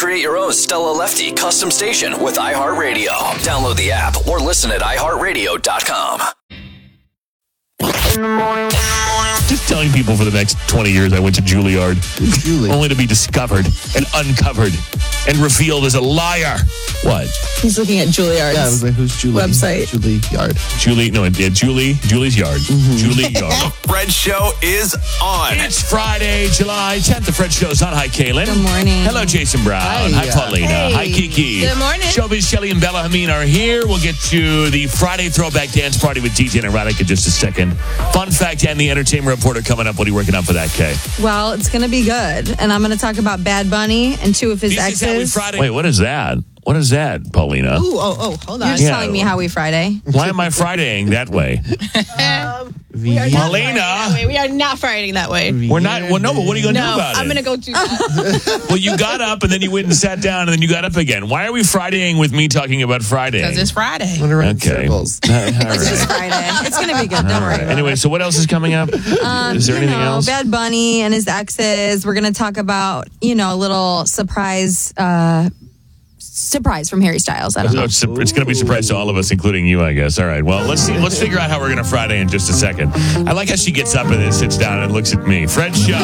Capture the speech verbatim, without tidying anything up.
Create your own Stella Lefty custom station with iHeartRadio. Download the app or listen at i heart radio dot com. Just telling people for the next twenty years I went to Juilliard. Julie. Only to be discovered and uncovered and revealed as a liar. What? He's looking at Juilliard's Yeah, I was like, who's Julie? website. Julie Yard. Julie, no, yeah, Julie, Julie's Yard. Mm-hmm. Julie Yard. Fred Show is on. It's Friday, July tenth. The Fred Show's on. Hi, Kaylin. Good morning. Hello, Jason Brown. Hi, Hi. Paulina. Hey. Hi, Kiki. Good morning. Showbiz, Shelly, and Bella Hameen are here. We'll get to the Friday Throwback Dance Party with D J and Erotic in just a second. Fun fact and the entertainment reporter coming up. What are you working on for that, Kay? Well, it's going to be good. And I'm going to talk about Bad Bunny and two of his This is how we exes. Friday. Wait, what is that? What is that, Paulina? Ooh, oh, oh, hold on. You're just Yeah. telling me how we Friday. Why am I Fridaying that way? Paulina, Wait, we are not Friday that way. we're not. Well, no, but what are you going to do No, about I'm it? going to go do that. Well, you got up and then you went and sat down and then you got up again. Why are we Fridaying with me talking about Friday? Because it's Friday. Went around in Okay. circles. All It's right. just Friday. It's going to be good. Don't All worry right. about Anyway, it. so what else is coming up? Um, is there you anything know, else? Bad Bunny and his exes. We're going to talk about, you know, a little surprise uh, surprise from Harry Styles. I don't So know. it's it's going to be a surprise to all of us, including you, I guess. All right. Well, let's see. Let's figure out how we're going to Friday in just a second. I like how she gets up and then sits down and looks at me. Fred Show.